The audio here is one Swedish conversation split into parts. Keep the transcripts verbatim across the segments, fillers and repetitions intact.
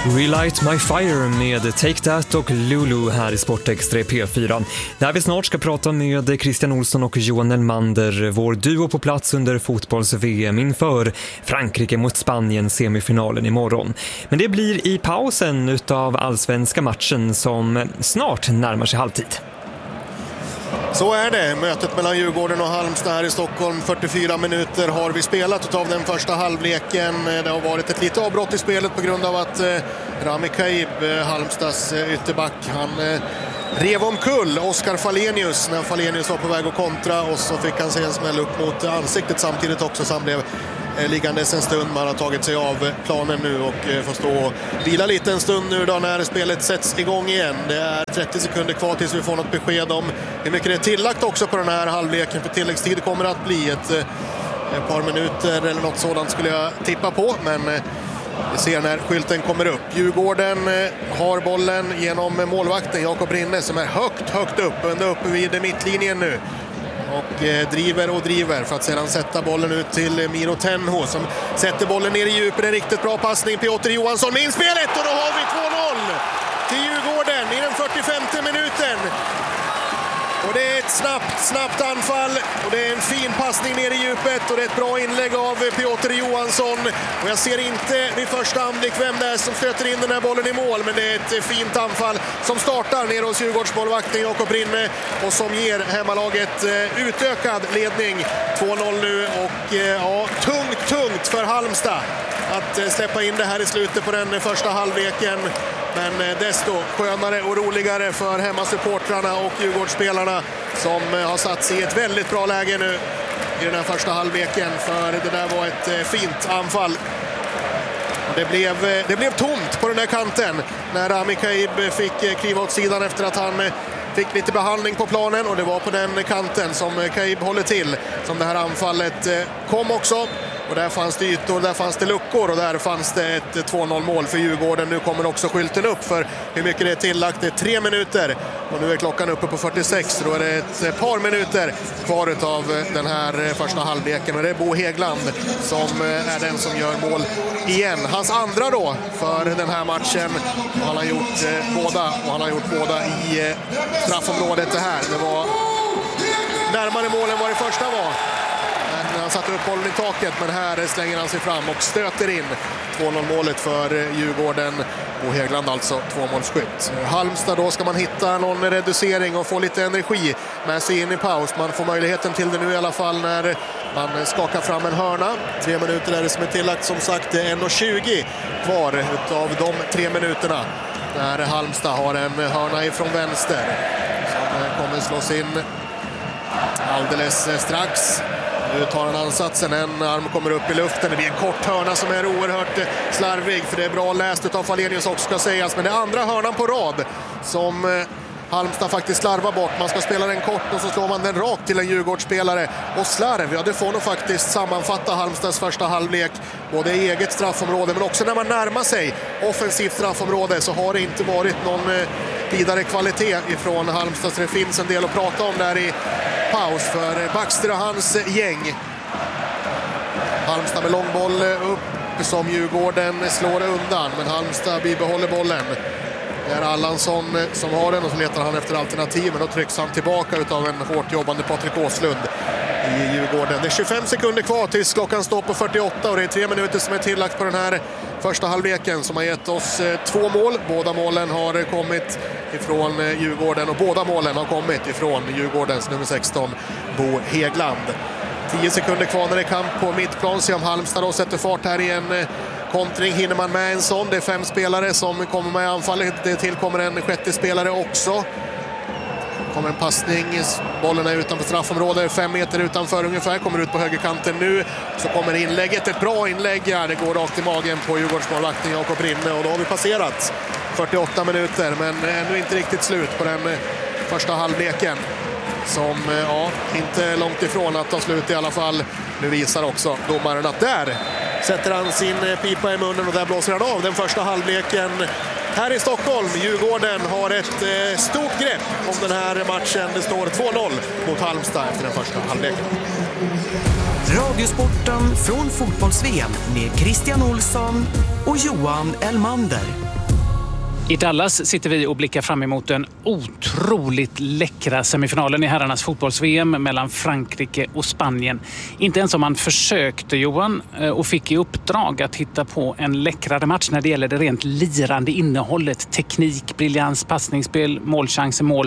Relight My Fire med Take That och Lulu här i Sportextra i P fyra. Där vi snart ska prata med Christian Olsson och Johan Elmander, vår duo på plats under fotbolls-V M inför Frankrike mot Spanien semifinalen imorgon. Men det blir i pausen utav allsvenska matchen som snart närmar sig halvtid. Så är det. Mötet mellan Djurgården och Halmstad här i Stockholm. fyrtiofyra minuter har vi spelat utav den första halvleken. Det har varit ett litet avbrott i spelet på grund av att eh, Rami Kaib, eh, Halmstads eh, ytterback, han eh, rev omkull Oskar Falenius när Falenius var på väg att kontra, och så fick han sig en smäll upp mot ansiktet samtidigt också, så han blev eh, liggandes en stund. Man har tagit sig av planen nu och eh, får stå och vila lite en stund nu då när spelet sätts igång igen. Det är trettio sekunder kvar tills vi får något besked om hur mycket det är tillagt också på den här halvleken, för tilläggstid kommer att bli ett, ett par minuter eller något sådant skulle jag tippa på, men eh, vi ser när skylten kommer upp. Djurgården har bollen genom målvakten Jakob Rinne som är högt, högt upp, ända uppe vid mittlinjen nu. Och eh, driver och driver för att sedan sätta bollen ut till Miro Tenho som sätter bollen ner i djupet. En riktigt bra passning. Piotr Johansson med inspelet, och då har vi två noll till Djurgården i den fyrtiofemte minuten. Och det är ett snabbt, snabbt anfall, och det är en fin passning ner i djupet, och det är ett bra inlägg av Piotr Johansson. Och jag ser inte vid första anblick vem det är som stöter in den här bollen i mål, men det är ett fint anfall som startar ner hos Djurgårdsmålvakten Jakob Rinne och som ger hemmalaget utökad ledning. två noll nu, och ja, tungt, tungt för Halmstad att släppa in det här i slutet på den första halvleken. Men desto skönare och roligare för hemmasupportrarna och Djurgårdsspelarna som har satt sig i ett väldigt bra läge nu i den här första halvleken, för det där var ett fint anfall. Det blev, det blev tomt på den här kanten när Rami Kaib fick kliva åt sidan efter att han fick lite behandling på planen, och det var på den kanten som Kaib håller till som det här anfallet kom också. Och där fanns det ytor, där fanns det luckor, och där fanns det ett två noll mål för Djurgården. Nu kommer också skylten upp för hur mycket det är tillagt. Det är tre minuter och nu är klockan uppe på fyrtiosex. Då är det ett par minuter kvar av den här första halvleken, och det är Bo Hägglund som är den som gör mål igen. Hans andra då för den här matchen. Och han har gjort båda, och han har gjort båda i straffområdet. Det här, det var närmare målen vad det första var. Han satte upp bollen i taket, men här slänger han sig fram och stöter in två noll målet för Djurgården. Och Hägglund alltså tvåmålsskytt. Halmstad då ska man hitta någon reducering och få lite energi med sig in i paus. Man får möjligheten till det nu i alla fall när man skakar fram en hörna. Tre minuter är det som är tillagt, som sagt. Det är en tjugo kvar utav de tre minuterna. När Halmstad har en hörna ifrån vänster som kommer slås in alldeles strax. Nu tar han ansatsen, en arm kommer upp i luften. Det blir en kort hörna som är oerhört slarvig, för det är bra läst av Falenius också ska sägas. Men det är andra hörnan på rad som Halmstad faktiskt slarvar bort. Man ska spela den kort och så slår man den rakt till en Djurgårdsspelare. Och slarv, ja det får nog faktiskt sammanfatta Halmstads första halvlek. Både i eget straffområde, men också när man närmar sig offensivt straffområde så har det inte varit någon vidare kvalitet ifrån Halmstads. Det finns en del att prata om där i paus för Baxter och hans gäng. Halmstad med långboll upp som Djurgården slår undan, men Halmstad bibehåller bollen. Det är Allansson som har den, och så letar han efter alternativ, men då trycks han tillbaka utav en hårt jobbande Patrik Åslund i Djurgården. Det är tjugofem sekunder kvar tills klockan står på fyrtioåtta, och det är tre minuter som är tillagt på den här första halvleken som har gett oss två mål. Båda målen har kommit ifrån Djurgården, och båda målen har kommit ifrån Djurgårdens nummer sexton, Bo Hägglund. tio sekunder kvar när det är kamp på mittplan. Se om Halmstad då sätter fart här i en kontring. Hinner man med en sån? Det är fem spelare som kommer med i anfallet. Det tillkommer en sjätte spelare också. Kommer en passning. Bollen är utanför straffområdet. Fem meter utanför ungefär. Kommer ut på högerkanten nu. Så kommer inlägget. Ett bra inlägg här. Det går rakt i magen på Djurgårdsmålvakten Jakob Rinne. Och då har vi passerat fyrtioåtta minuter. Men ännu inte riktigt slut på den första halvleken. Som ja, inte är långt ifrån att ta slut i alla fall. Nu visar också domaren att där sätter han sin pipa i munnen, och där blåser han av den första halvleken här i Stockholm. Djurgården har ett eh, stort grepp om den här matchen. Det står två noll mot Halmstad efter den första halvleken. Radiosporten från fotbolls-V M med Christian Olsson och Johan Elmander. I Dallas sitter vi och blickar fram emot den otroligt läckra semifinalen i herrarnas fotbolls-V M mellan Frankrike och Spanien. Inte ens om man försökte, Johan, och fick i uppdrag att hitta på en läckrare match när det gäller det rent lirande innehållet, teknik, briljans, passningsspel, målchanser, mål,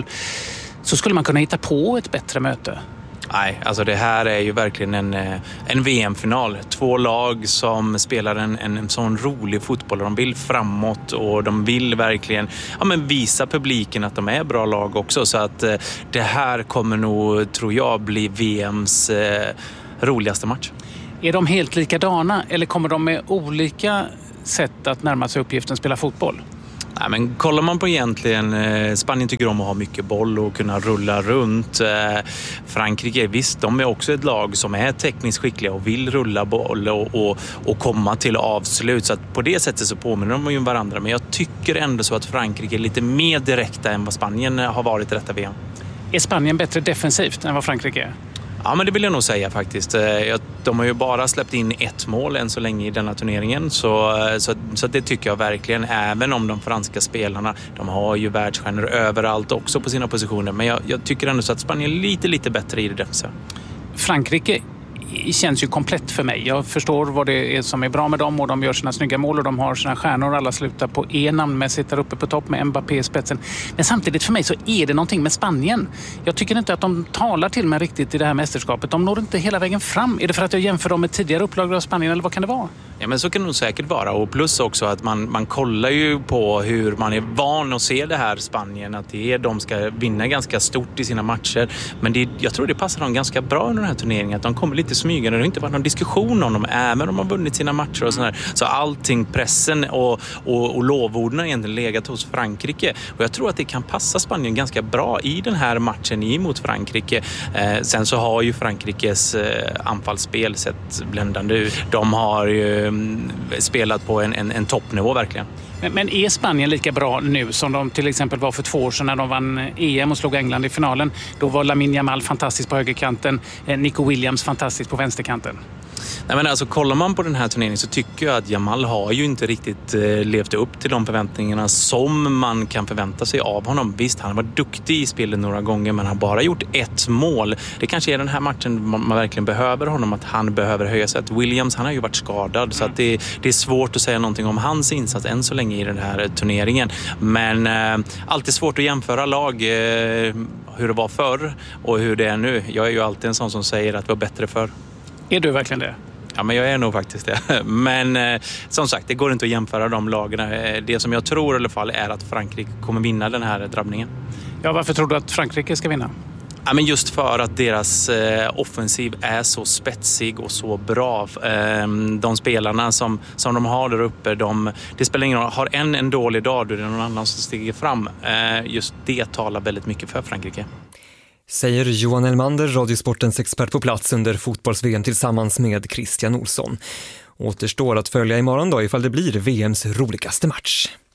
så skulle man kunna hitta på ett bättre möte. Nej, alltså det här är ju verkligen en, en V M-final. Två lag som spelar en, en, en sån rolig fotboll. De vill framåt och de vill verkligen ja, men visa publiken att de är bra lag också. Så att eh, det här kommer nog, tror jag, bli V M:s eh, roligaste match. Är de helt likadana eller kommer de med olika sätt att närma sig uppgiften spela fotboll? Nej, men kollar man på egentligen, eh, Spanien tycker om att ha mycket boll och kunna rulla runt. Eh, Frankrike, visst, de är också ett lag som är tekniskt skickliga och vill rulla boll och, och, och komma till avslut. Så att på det sättet så påminner de ju varandra. Men jag tycker ändå så att Frankrike är lite mer direkta än vad Spanien har varit i detta V M. Är Spanien bättre defensivt än vad Frankrike är? Ja, men det vill jag nog säga faktiskt. De har ju bara släppt in ett mål än så länge i denna turneringen. Så, så, så det tycker jag verkligen, även om de franska spelarna, de har ju världsstjärnor överallt också på sina positioner. Men jag, jag tycker ändå så att Spanien är lite, lite bättre i det defensiva. Frankrike känns ju komplett för mig. Jag förstår vad det är som är bra med dem och de gör sina snygga mål och de har sina stjärnor. Alla slutar på E namnmässigt där uppe på topp med Mbappé i spetsen. Men samtidigt för mig så är det någonting med Spanien. Jag tycker inte att de talar till mig riktigt i det här mästerskapet. De når inte hela vägen fram. Är det för att jag jämför dem med tidigare upplagor av Spanien eller vad kan det vara? Ja, men så kan det nog säkert vara. Och plus också att man, man kollar ju på hur man är van att se det här Spanien. Att det är, de ska vinna ganska stort i sina matcher. Men det, jag tror det passar dem ganska bra under den här turneringen. Att de kommer lite smygande. Det har inte varit någon diskussion om dem. Även om de har vunnit sina matcher och sådär. Så allting, pressen och, och, och lovorden har egentligen legat hos Frankrike. Och jag tror att det kan passa Spanien ganska bra i den här matchen emot Frankrike. Eh, sen så har ju Frankrikes eh, anfallsspel sett bländande ut. De har ju spelat på en, en, en toppnivå verkligen. Men, men är Spanien lika bra nu som de till exempel var för två år sedan när de vann E M och slog England i finalen? Då var Lamine Yamal fantastisk på högerkanten, Nico Williams fantastisk på vänsterkanten. Nej, men alltså, kollar man på den här turneringen så tycker jag att Yamal har ju inte riktigt eh, levt upp till de förväntningarna som man kan förvänta sig av honom. Visst, han var duktig i spelet några gånger men han har bara gjort ett mål. Det kanske är den här matchen man, man verkligen behöver honom, att han behöver höja sig. Att Williams, han har ju varit skadad mm. så att det, det är svårt att säga någonting om hans insats än så länge i den här turneringen. Men eh, alltid svårt att jämföra lag, eh, hur det var förr och hur det är nu. Jag är ju alltid en sån som säger att det var bättre förr. Är du verkligen det? Ja, men jag är nog faktiskt det. Men eh, som sagt, det går inte att jämföra de lagen. Det som jag tror i alla fall är att Frankrike kommer vinna den här drabbningen. Ja, varför tror du att Frankrike ska vinna? Ja, men just för att deras eh, offensiv är så spetsig och så bra. Eh, de spelarna som, som de har där uppe, de, det spelar ingen roll. Har en en dålig dag, då är det någon annan som stiger fram. Eh, just det talar väldigt mycket för Frankrike. Säger Johan Elmander, Radiosportens expert på plats under fotbolls-V M tillsammans med Christian Olsson. Återstår att följa imorgon då ifall det blir V M:s roligaste match.